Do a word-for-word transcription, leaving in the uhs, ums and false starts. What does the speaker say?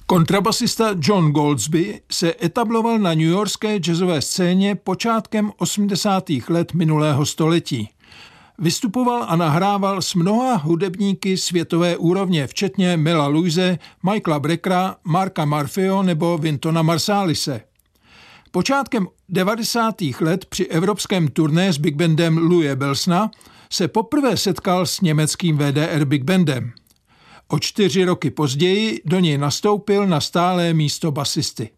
Kontrabasista John Goldsby se etabloval na newyorské jazzové scéně počátkem osmdesátých let minulého století. Vystupoval a nahrával s mnoha hudebníky světové úrovně, včetně Mela Louise, Michaela Breckera, Marka Murphyho nebo Wyntona Marsaalise. Počátkem devadesátých let při evropském turné s Big Bandem Louise Bellsona se poprvé setkal s německým V D R Big Bandem. O čtyři roky později do něj nastoupil na stálé místo basisty.